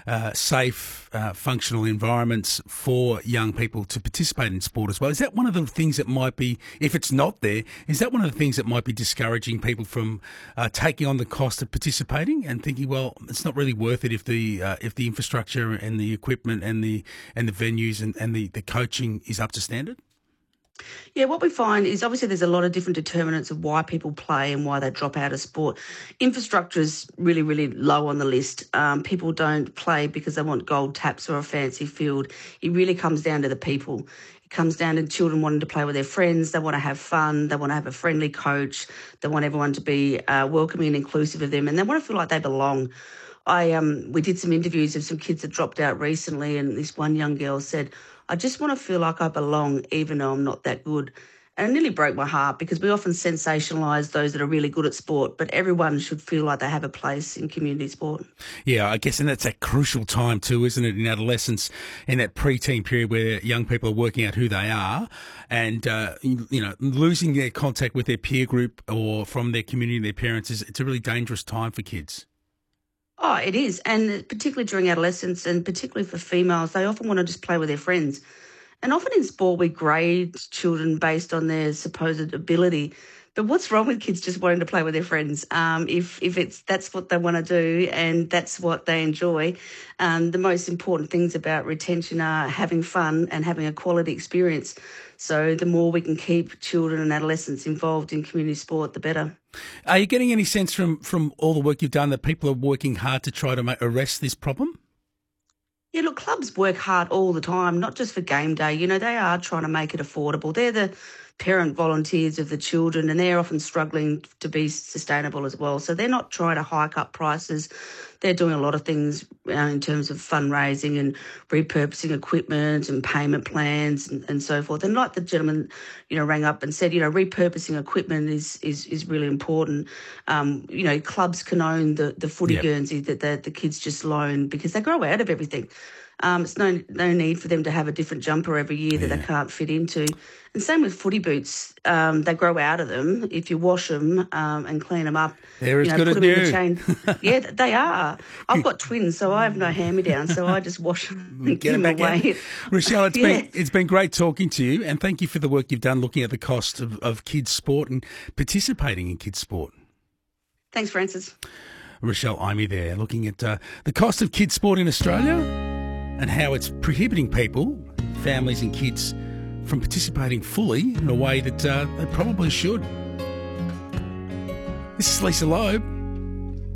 safe, functional environments for young people to participate in sport as well. Is that one of the things that might be, if it's not there, is that one of the things that might be discouraging people from taking on the cost of participating and thinking, well, it's not really worth it if the infrastructure and the equipment and the venues and the coaching is up to standard? Yeah, what we find is obviously there's a lot of different determinants of why people play and why they drop out of sport. Infrastructure is really, really low on the list. People don't play because they want gold taps or a fancy field. It really comes down to the people. It comes down to children wanting to play with their friends. They want to have fun. They want to have a friendly coach. They want everyone to be welcoming and inclusive of them, and they want to feel like they belong. We did some interviews of some kids that dropped out recently, and this one young girl said, I just want to feel like I belong even though I'm not that good. And it nearly broke my heart because we often sensationalise those that are really good at sport, but everyone should feel like they have a place in community sport. Yeah, I guess, and that's a crucial time too, isn't it, in adolescence, in that pre-teen period where young people are working out who they are and, losing their contact with their peer group or from their community, their parents, it's a really dangerous time for kids. Oh, it is. And particularly during adolescence and particularly for females, they often want to just play with their friends. And often in sport, we grade children based on their supposed ability. But what's wrong with kids just wanting to play with their friends? If that's what they want to do and that's what they enjoy, the most important things about retention are having fun and having a quality experience. So the more we can keep children and adolescents involved in community sport, the better. Are you getting any sense from all the work you've done that people are working hard to try to arrest this problem? Yeah, look, clubs work hard all the time, not just for game day. You know, they are trying to make it affordable. They're the parent volunteers of the children and they're often struggling to be sustainable as well. So they're not trying to hike up prices. They're doing a lot of things in terms of fundraising and repurposing equipment and payment plans and so forth. And like the gentleman, rang up and said, repurposing equipment is really important. Clubs can own the footy Guernsey that the kids just loan because they grow out of everything. It's no need for them to have a different jumper every year that they can't fit into. And same with footy boots. They grow out of them. If you wash them and clean them up, they're as good as put them new. in the chain. Yeah, they are. I've got twins, so I have no hand-me-down, so I just wash them and give them away. Rochelle, it's been great talking to you, and thank you for the work you've done looking at the cost of kids' sport and participating in kids' sport. Thanks, Francis. Rochelle Imey there, looking at the cost of kids' sport in Australia and how it's prohibiting people, families and kids, from participating fully in a way that they probably should. This is Lisa Loeb.